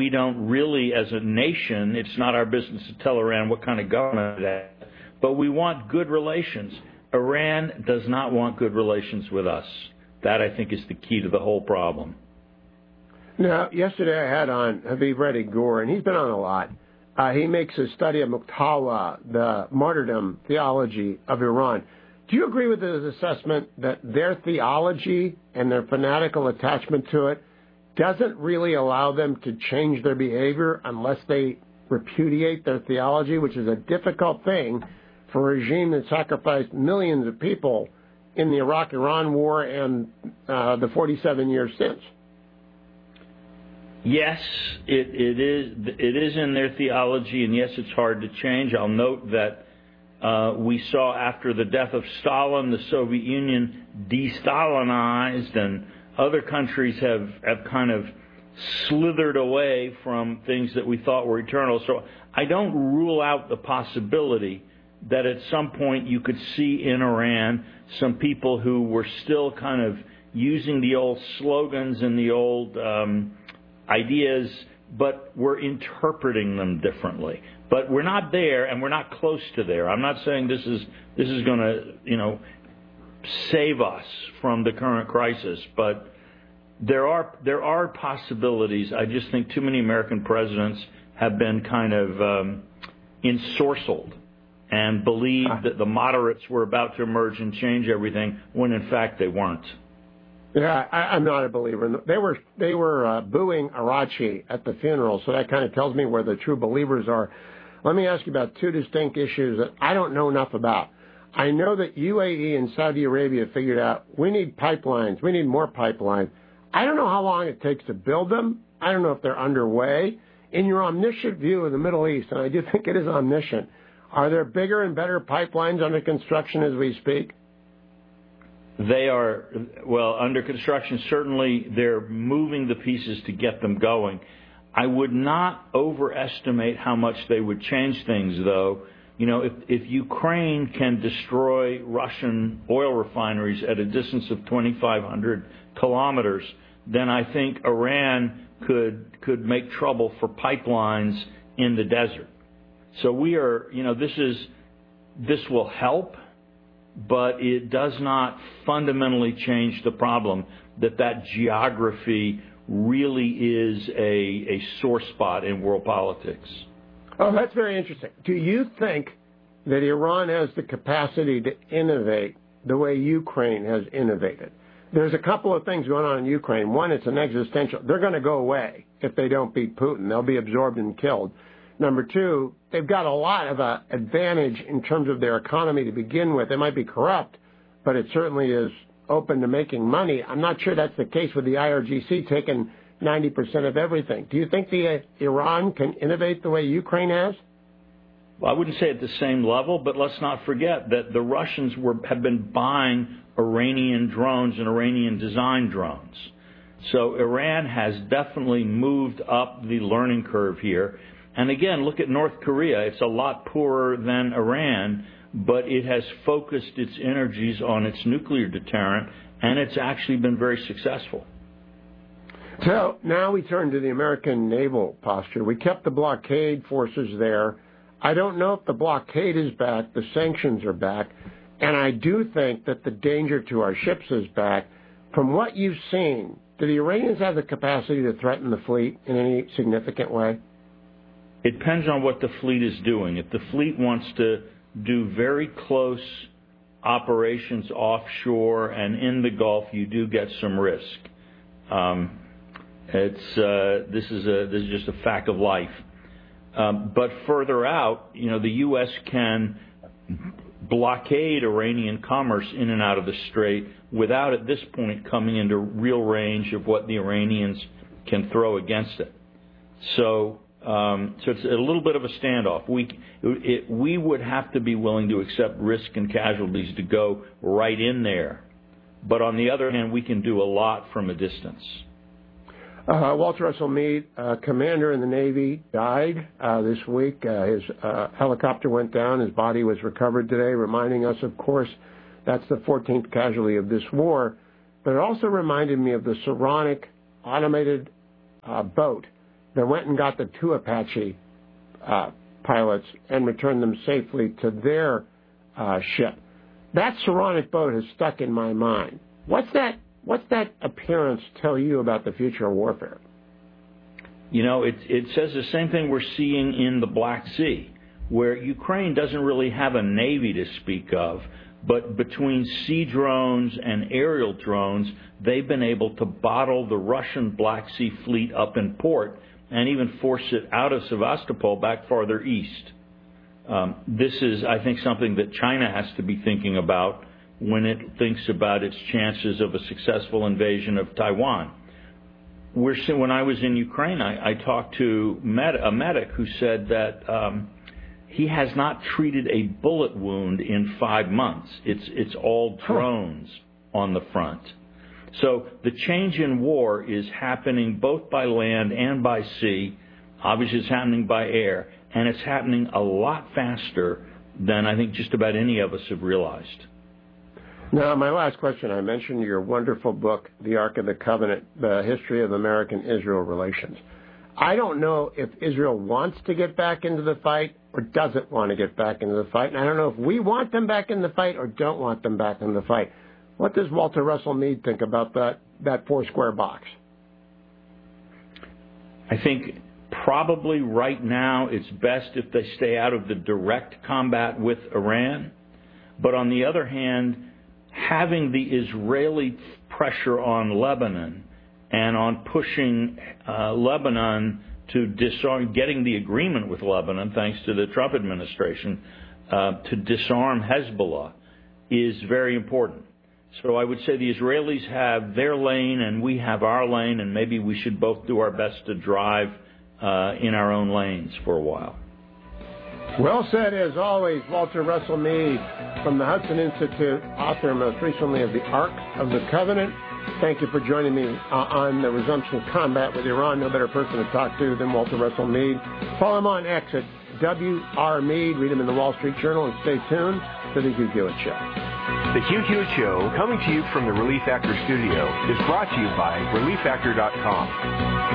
we don't really, as a nation, it's not our business to tell Iran what kind of government it has, but we want good relations. Iran does not want good relations with us. That, I think, is the key to the whole problem. Now, yesterday I had on Haviv Reddy Gur, and he's been on a lot. He makes a study of Muqtawa, the martyrdom theology of Iran. Do you agree with his assessment that their theology and their fanatical attachment to it doesn't really allow them to change their behavior unless they repudiate their theology, which is a difficult thing for a regime that sacrificed millions of people in the Iraq-Iran war and the 47 years since? Yes, it is in their theology, and yes, it's hard to change. I'll note that we saw after the death of Stalin, the Soviet Union de-Stalinized, and other countries have kind of slithered away from things that we thought were eternal. So I don't rule out the possibility that at some point you could see in Iran some people who were still kind of using the old slogans and the old ideas, but we're interpreting them differently. But we're not there, and we're not close to there. I'm not saying this is going to, save us from the current crisis, but there are possibilities. I just think too many American presidents have been kind of ensorcelled and believed that the moderates were about to emerge and change everything, when in fact they weren't. Yeah, I'm not a believer. They were booing Arachi at the funeral, so that kind of tells me where the true believers are. Let me ask you about two distinct issues that I don't know enough about. I know that UAE and Saudi Arabia figured out we need pipelines. We need more pipelines. I don't know how long it takes to build them. I don't know if they're underway. In your omniscient view of the Middle East, and I do think it is omniscient, are there bigger and better pipelines under construction as we speak? They are, under construction. Certainly, they're moving the pieces to get them going. I would not overestimate how much they would change things, though. If Ukraine can destroy Russian oil refineries at a distance of 2,500 kilometers, then I think Iran could make trouble for pipelines in the desert. So we are, this will help, but it does not fundamentally change the problem that geography really is a sore spot in world politics. Oh, that's very interesting. Do you think that Iran has the capacity to innovate the way Ukraine has innovated? There's a couple of things going on in Ukraine. One, it's an existential. They're going to go away if they don't beat Putin. They'll be absorbed and killed. Number two, they've got a lot of advantage in terms of their economy to begin with. It might be corrupt, but it certainly is open to making money. I'm not sure that's the case with the IRGC taking 90% of everything. Do you think Iran can innovate the way Ukraine has? Well, I wouldn't say at the same level, but let's not forget that the Russians have been buying Iranian drones and Iranian-designed drones. So Iran has definitely moved up the learning curve here. And again, look at North Korea. It's a lot poorer than Iran, but it has focused its energies on its nuclear deterrent, and it's actually been very successful. So now we turn to the American naval posture. We kept the blockade forces there. I don't know if the blockade is back. The sanctions are back. And I do think that the danger to our ships is back. From what you've seen, do the Iranians have the capacity to threaten the fleet in any significant way? It depends on what the fleet is doing. If the fleet wants to do very close operations offshore and in the Gulf, you do get some risk. This is just a fact of life. But further out, the U.S. can blockade Iranian commerce in and out of the Strait without, at this point, coming into real range of what the Iranians can throw against it. So it's a little bit of a standoff. We would have to be willing to accept risk and casualties to go right in there. But on the other hand, we can do a lot from a distance. Walter Russell Mead, commander in the Navy, died this week. His helicopter went down. His body was recovered today, reminding us, of course, that's the 14th casualty of this war. But it also reminded me of the Saronic automated boat that went and got the two Apache pilots and returned them safely to their ship. That Saronic boat has stuck in my mind. What's that appearance tell you about the future of warfare? You know, it says the same thing we're seeing in the Black Sea, where Ukraine doesn't really have a navy to speak of, but between sea drones and aerial drones, they've been able to bottle the Russian Black Sea fleet up in port and even force it out of Sevastopol back farther east. This is, I think, something that China has to be thinking about when it thinks about its chances of a successful invasion of Taiwan. When I was in Ukraine, I talked to a medic who said that he has not treated a bullet wound in 5 months. It's all drones on the front. So the change in war is happening both by land and by sea. Obviously, it's happening by air, and it's happening a lot faster than I think just about any of us have realized. Now, my last question, I mentioned your wonderful book, The Ark of the Covenant, The History of American-Israel Relations. I don't know if Israel wants to get back into the fight or doesn't want to get back into the fight, and I don't know if we want them back in the fight or don't want them back in the fight. What does Walter Russell Mead think about that four-square box? I think probably right now it's best if they stay out of the direct combat with Iran. But on the other hand, having the Israeli pressure on Lebanon and on pushing Lebanon to disarm, getting the agreement with Lebanon, thanks to the Trump administration, to disarm Hezbollah is very important. So I would say the Israelis have their lane and we have our lane, and maybe we should both do our best to drive in our own lanes for a while. Well said, as always, Walter Russell Mead from the Hudson Institute, author most recently of The Ark of the Covenant. Thank you for joining me on the resumption of combat with Iran. No better person to talk to than Walter Russell Mead. Follow him on X at WR Mead. Read him in the Wall Street Journal, and stay tuned to The Hugh Hewitt Show. The Hugh Hewitt Show, coming to you from the Relief Factor studio, is brought to you by ReliefFactor.com.